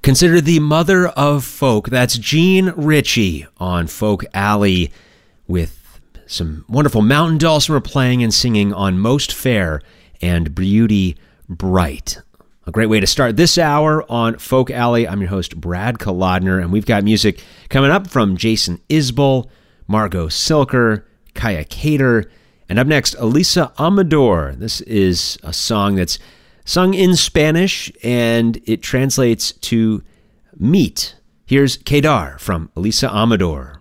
Considered the mother of folk. That's Jean Ritchie on Folk Alley with some wonderful mountain dulcimer playing and singing on Most Fair and Beauty Bright. A great way to start this hour on Folk Alley. I'm your host, Brad Kolodner, and we've got music coming up from Jason Isbell, Margot Silker, Kaya Cater, and up next, Elisa Amador. This is a song that's sung in Spanish, and it translates to meat. Here's Kedar from Elisa Amador.